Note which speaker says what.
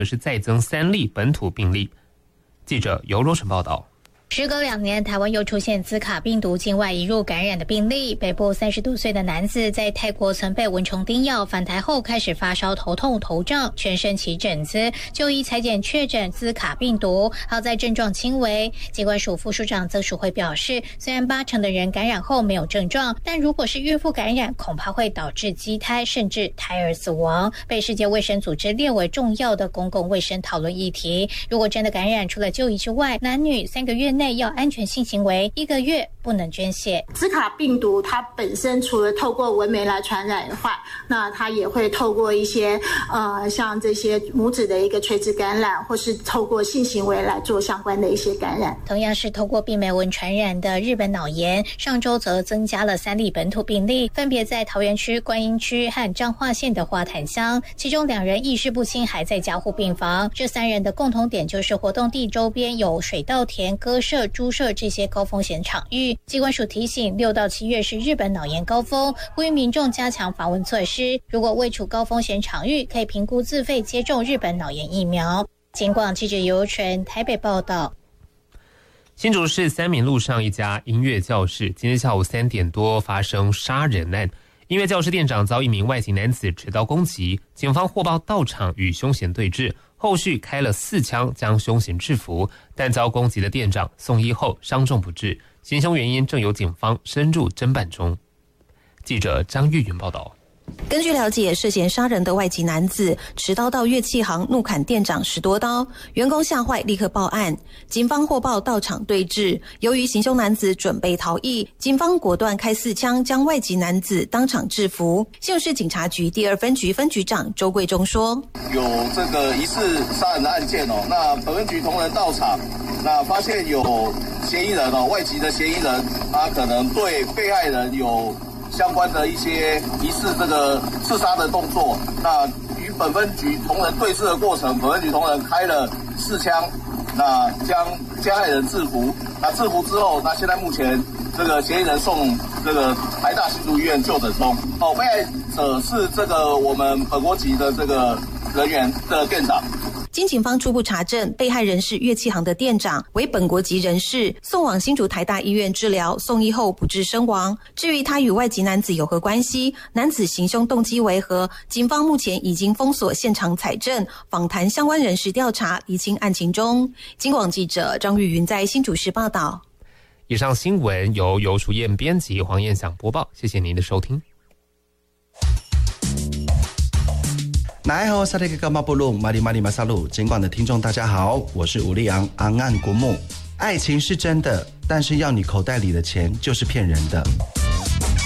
Speaker 1: 是再增3例本土病例。记者尤罗城报道。
Speaker 2: 时隔2年，台湾又出现兹卡病毒境外移入感染的病例。北部30多岁的男子在泰国曾被蚊虫叮咬，返台后开始发烧、头痛、头胀，全身起疹子，就医采检确诊兹卡病毒，好在症状轻微。疾管署副署长曾淑慧表示，虽然80%的人感染后没有症状，但如果是孕妇感染，恐怕会导致畸胎甚至胎儿死亡，被世界卫生组织列为重要的公共卫生讨论议题。如果真的感染，除了就医之外，男女3个月内要安全性行为，1个月不能捐血。
Speaker 3: 兹卡病毒它本身除了透过蚊媒来传染的话，那它也会透过一些像这些母子的一个垂直感染，或是透过性行为来做相关的一些感染。
Speaker 2: 同样是透过病媒蚊传染的日本脑炎，上周则增加了3例本土病例，分别在桃园区、观音区和彰化县的花坛乡，其中2人意识不清，还在加护病房。这3人的共同点就是活动地周边有水稻田、鸽舍、猪舍这些高风险场域。疾管署提醒，6到7月是日本脑炎高峰，呼吁民众加强防蚊措施。如果位处高风险场域，可以评估自费接种日本脑炎疫苗。警广记者尤纯台北报道。
Speaker 1: 新竹市三民路上一家音乐教室，今天下午3点多发生杀人案。音乐教室店长遭一名外籍男子持刀攻击，警方获报到场与凶嫌对峙，后续开了4枪将凶嫌制服，但遭攻击的店长送医后伤重不治，行凶原因正由警方深入侦办中。记者张玉云报道。
Speaker 4: 根据了解，涉嫌杀人的外籍男子持刀到乐器行怒砍店长10多刀，员工吓坏立刻报案，警方获报到场对峙。由于行凶男子准备逃逸，警方果断开4枪将外籍男子当场制服。新竹市警察局第2分局分局长周贵忠说：“
Speaker 5: 有这个疑似杀人的案件哦，那本分局同仁到场，那发现有嫌疑人哦，外籍的嫌疑人，他可能对被害人有相关的一些疑似这个刺杀的动作，那与本分局同仁对峙的过程，本分局同仁开了4枪，那将加害人制服。那制服之后，那现在目前这个嫌疑人送这个台大新竹医院就诊中。被害者是这个我们本国籍的这个人员的店长。
Speaker 4: 经警方初步查证，被害人是乐器行的店长，为本国籍人士，送往新竹台大医院治疗，送医后不治身亡。至于他与外籍男子有何关系，男子行凶动机为何，警方目前已经封锁现场采证，访谈相关人士调查，厘清案情中。警广记者张玉云在新竹市报道。
Speaker 1: 以上新闻由游淑燕编辑，黄燕想播报，谢谢您的收听。
Speaker 6: 来好，萨利格马布鲁马里马里马萨鲁，尽管的听众大家好，我是吴立昂昂岸国木。爱情是真的，但是要你口袋里的钱就是骗人的。